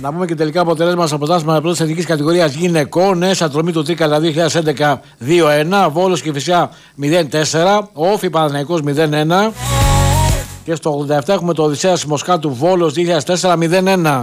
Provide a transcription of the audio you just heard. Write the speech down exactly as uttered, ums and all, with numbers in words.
Να πούμε και τελικά αποτελέσματα στο πρωτάθλημα πρώτης εθνικής κατηγορίας γυναικών. Έσσα Ατρομή του Τρίκαλα δύο χιλιάδες έντεκα δύο ένα, Βόλος και Κηφισιά μηδέν τέσσερα, Όφη Παναθηναϊκός μηδέν ένα και στο ογδόντα επτά έχουμε το Οδυσσέας Μοσκάτου Βόλος δύο χιλιάδες τέσσερα μηδέν ένα.